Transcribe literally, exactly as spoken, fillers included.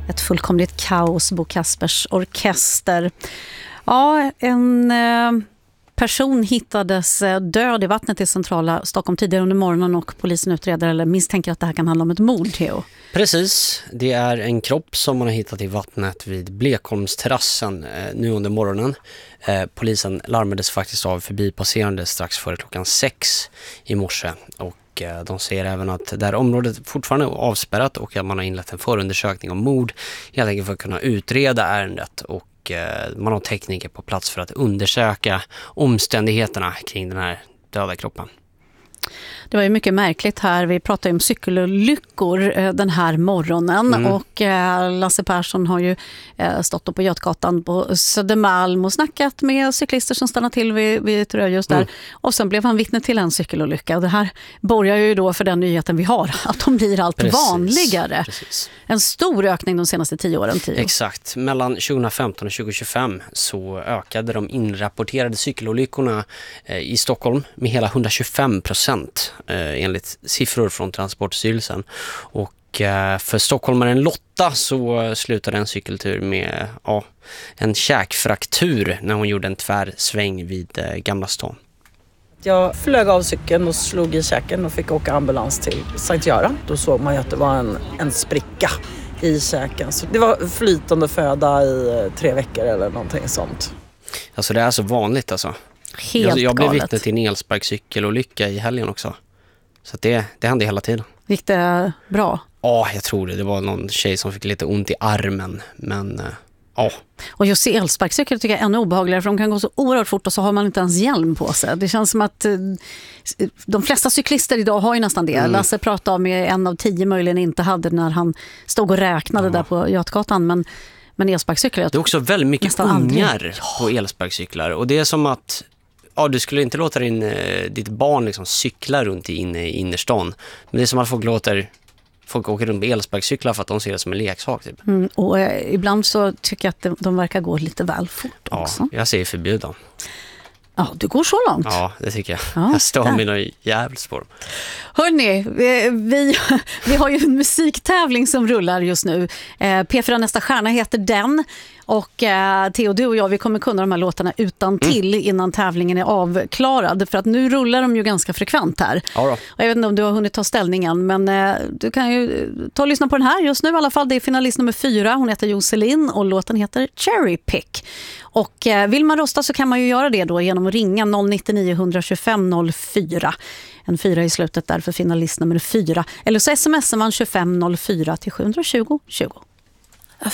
Ett fullkomligt kaos, Bo Kaspers orkester. Ja, en eh, person hittades död i vattnet i centrala Stockholm tidigare under morgonen och polisen utreder eller misstänker att det här kan handla om ett mord, Theo. Precis, det är en kropp som man har hittat i vattnet vid Blekholmsterrassen eh, nu under morgonen. Eh, polisen larmades faktiskt av förbipasserande strax före klockan sex i morse och eh, de säger även att det här området fortfarande är avspärrat och att man har inlett en förundersökning om mord helt enkelt för att kunna utreda ärendet och eh, man har tekniker på plats för att undersöka omständigheterna kring den här döda kroppen. Det var ju mycket märkligt här. Vi pratade ju om cykelolyckor eh, den här morgonen mm. och eh, Lasse Persson har ju eh, stått på Götgatan på Södermalm och snackat med cyklister som stannar till vid, vid ett rödljus där. Mm. Och sen blev han vittne till en cykelolycka. Och det här borgar ju då för den nyheten vi har, att de blir allt precis, vanligare. Precis. En stor ökning de senaste tio åren. Tio. Exakt. Mellan tjugohundrafemton och tjugotjugofem så ökade de inrapporterade cykelolyckorna eh, i Stockholm med hela hundratjugofem procent. Enligt siffror från Transportstyrelsen. Och eh, för stockholmaren Lotta så slutade en cykeltur med ja, en käkfraktur när hon gjorde en tvärsväng vid eh, Gamla stan. Jag flög av cykeln och slog i käken och fick åka ambulans till Sankt Göran. Då såg man ju att det var en, en spricka i käken. Så det var flytande föda i tre veckor eller någonting sånt. Alltså det är så vanligt alltså. Helt jag, jag blev galet. vittne till en elsparkcykelolycka i helgen också. Så det, det hände hela tiden. Gick det bra? Ja, jag tror det. Det var någon tjej som fick lite ont i armen. Men ja. Och just elsparkcykel tycker jag är ännu obehagligare för de kan gå så oerhört fort och så har man inte ens hjälm på sig. Det känns som att de flesta cyklister idag har ju nästan det. Mm. Lasse pratade om en av tio möjligen inte hade när han stod och räknade ja. där på Götgatan. Men, men elsparkcyklar... Det är också väldigt mycket ungar ja. på elsparkcyklar. Och det är som att ja, du skulle inte låta din, ditt barn liksom cykla runt i, inne, i innerstan. Men det är som att folk låter folk åka runt med elsparkcyklar för att de ser det som en leksak. Typ. Mm, och eh, ibland så tycker jag att de, de verkar gå lite väl fort också. Ja, jag säger förbjudan. Ja, du går så långt. Ja, det tycker jag. Ja, jag står med något jävligt spår. Hörrni, vi, vi, vi har ju en musiktävling som rullar just nu. Eh, P fyra Nästa stjärna heter den. Och eh, Theo, du och jag, vi kommer kunna de här låtarna utan till mm. innan tävlingen är avklarad. För att nu rullar de ju ganska frekvent här. Ja då. Och jag vet inte om du har hunnit ta ställningen, men eh, du kan ju ta och lyssna på den här just nu i alla fall. Det är finalist nummer fyra. Hon heter Jocelyn och låten heter Cherry Pick. Och eh, vill man rösta så kan man ju göra det då genom att ringa noll nio nio ett två fem noll fyra. En fyra i slutet där för finalist nummer fyra. Eller så smsar man tjugofem noll fyra till sju två noll två